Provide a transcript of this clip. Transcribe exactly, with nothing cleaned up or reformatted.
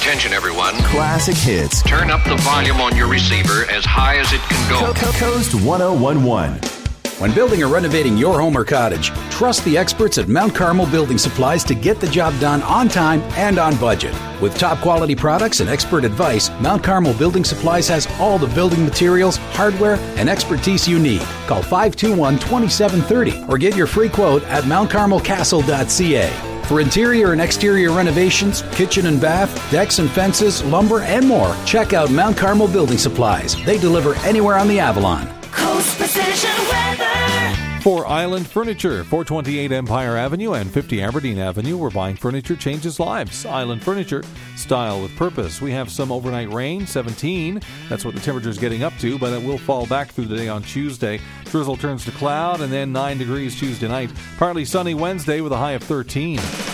Attention, everyone. Classic hits. Turn up the volume on your receiver as high as it can go. Co- Co- Coast one oh one one. When building or renovating your home or cottage, trust the experts at Mount Carmel Building Supplies to get the job done on time and on budget. With top quality products and expert advice, Mount Carmel Building Supplies has all the building materials, hardware, and expertise you need. Call five two one, two seven three zero or get your free quote at mount carmel castle dot c a. For interior and exterior renovations, kitchen and bath, decks and fences, lumber, and more, check out Mount Carmel Building Supplies. They deliver anywhere on the Avalon. Coast Precision Weather. For Island Furniture, four twenty-eight Empire Avenue and fifty Aberdeen Avenue, where buying furniture changes lives. Island Furniture, style with purpose. We have some overnight rain, seventeen. That's what the temperature is getting up to, but it will fall back through the day on Tuesday. Drizzle turns to cloud, and then nine degrees Tuesday night. Partly sunny Wednesday with a high of thirteen.